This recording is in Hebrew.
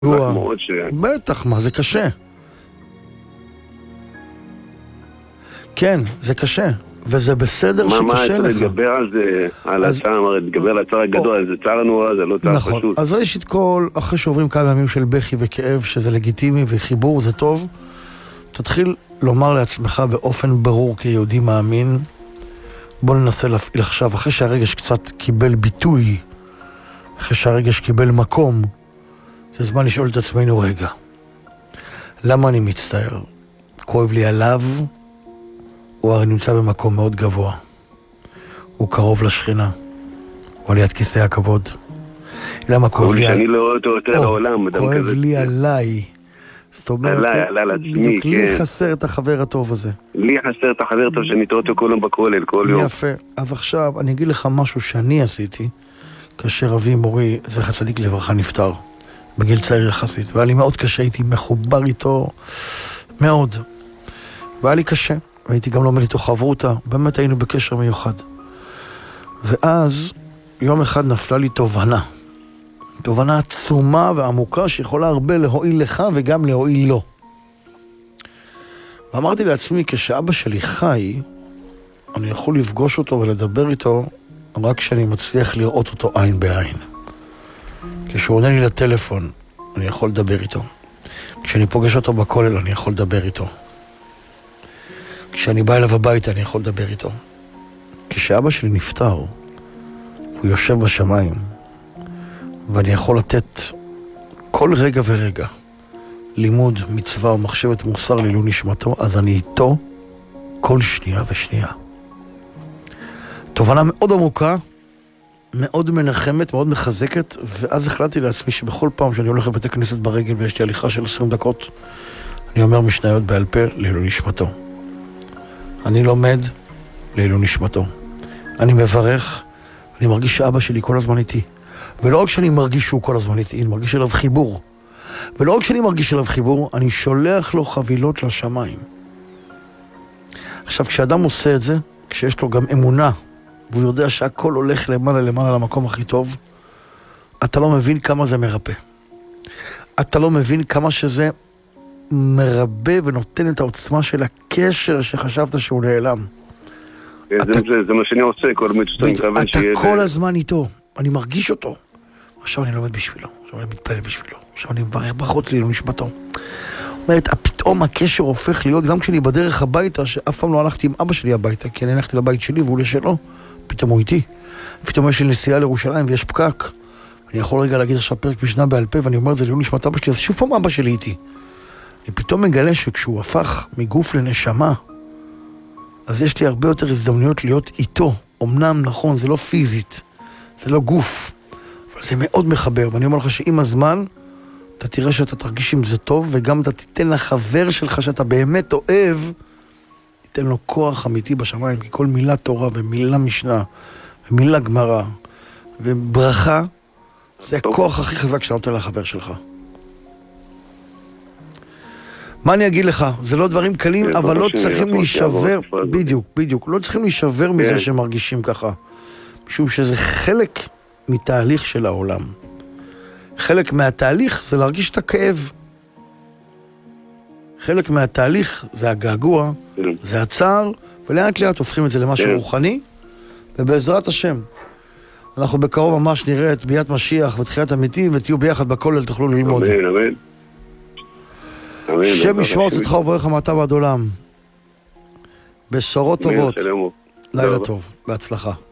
בטח, מה זה קשה. כן, זה קשה, וזה בסדר שקשה לך. מה להתגבר על זה, על הצער, להתגבר על הצער הגדול, זה צער נורא, זה לא צער פשוט. נכון, אז יש את כל, אחרי שעוברים כמה ימים של בכי וכאב, שזה לגיטימי וחיבור, זה טוב, תתחיל לומר לעצמך באופן ברור כיהודי מאמין, בוא ננסה להפעיל עכשיו, אחרי שהרגש קצת קיבל ביטוי, אחרי שהרגש קיבל מקום, זה זמן לשאול את עצמנו רגע. למה אני מצטער? כואב לי עליו? הוא הרי נמצא במקום מאוד גבוה. הוא קרוב לשכינה. הוא ליד כיסא הכבוד. למה כואב לי? שאני לא רואה אותו יותר לעולם. כואב לי עליי. זאת אומרת, עליי לעצמי, בדיוק לי חסר את החבר הטוב הזה. לי חסר את החבר הטוב שאני תראה אותו כל יום בכולל, כל יום. יפה. אבל עכשיו, אני אגיד לך משהו שאני עשיתי, כאשר אבי מורי, זכר צדיק לברכה, נפטר. בגיל צעיר יחסית. והיה לי מאוד קשה, הייתי מחובר איתו מאוד. והיה לי קשה. והייתי גם לומד איתו חברותה. באמת היינו בקשר מיוחד. ואז, יום אחד נפלה לי תובנה. תובנה עצומה ועמוקה שיכולה הרבה להועיל לך וגם להועיל לו. ואמרתי לעצמי, כשאבא שלי חי, אני יכול לפגוש אותו ולדבר איתו רק כשאני מצליח לראות אותו עין בעין. כשהוא עונה לי לטלפון, אני יכול לדבר איתו. כשאני פוגש אותו בכולל, אני יכול לדבר איתו. כשאני בא אליו הביתה, אני יכול לדבר איתו. כשאבא שלי נפטר, הוא יושב בשמיים, ואני יכול לתת כל רגע ורגע לימוד, מצווה ומחשבת מוסר לעילוי נשמתו, אז אני איתו כל שנייה ושנייה. תובנה מאוד עמוקה, מאוד מנחמת, מאוד מחזקת, ואז החלטתי לעצמי שבכל פעם שאני הולך לבית הכנסת ברגל ויש לי הליכה של 20 דקות, אני אומר משניות בעל פה לעילוי נשמתו. אני לומד לעילוי נשמתו. אני מברך, אני מרגיש שאבא שלי כל הזמן איתי. ולא רק שאני מרגיש שהוא כל הזמן איתי, אני מרגיש אליו חיבור. ולא רק שאני מרגיש אליו חיבור, אני שולח לו חבילות לשמיים. עכשיו, כשאדם עושה את זה, כשיש לו גם אמונה, והוא יודע שהכל הולך למעלה למקום הכי טוב, אתה לא מבין כמה זה מרפא. אתה לא מבין כמה שזה מרבה ונותן את העוצמה של הקשר שחשבת שהוא נעלם. זה מה שאני עושה, כל מיני שאתה מכוון שיהיה... אתה כל הזמן איתו, אני מרגיש אותו. עכשיו אני לומד בשבילו, עכשיו אני מתפלל בשבילו, עכשיו אני מברך ברכות לעילוי נשמתו. אומרת, פתאום הקשר הופך להיות, גם כשאני בדרך הביתה, שאף פעם לא הלכתי עם אבא שלי הביתה, כי אני הלכתי לבית שלי והוא לשלו, פתאום הוא איתי. פתאום יש לי נסיעה לירושלים ויש פקק. אני יכול רגע להגיד עכשיו פרק משנה בעל פה, ואני אומר את זה לעילוי נשמת אבא שלי, אז שוב פעם אבא שלי איתי. אני פתאום מגלה שכשהוא הפך מגוף לנשמה, אז יש לי הרבה יותר הזדמנויות להיות איתו. אמנם נכון, זה לא פיזית, זה לא גוף, אבל זה מאוד מחבר. ואני אומר לך שעם הזמן, אתה תראה שאתה תרגיש עם זה טוב, וגם אתה תיתן לחבר שלך שאתה באמת אוהב, תיתן לו כוח אמיתי בשמיים, כי כל מילה תורה ומילה משנה, ומילה גמרא, וברכה, זה הכוח הכי חזק שאתה נותן לחבר שלך. מה אני אגיד לך? זה לא דברים קלים, אבל לא צריכים להישבר, בדיוק, לא צריכים להישבר מזה שמרגישים ככה. משום שזה חלק מתהליך של העולם. חלק מהתהליך זה להרגיש את הכאב. חלק מהתהליך זה הגעגוע, זה הצער, ולאט לאט הופכים את זה למשהו רוחני, ובעזרת השם, אנחנו בקרוב ממש נראה את ביאת משיח ותחיית המתים, ותהיו ביחד בכולל, תוכלו ללמוד. אמן, אמן. שם ישמור אותך וברך מעתה ועד עולם. בשורות טובות. לילה טוב, בהצלחה.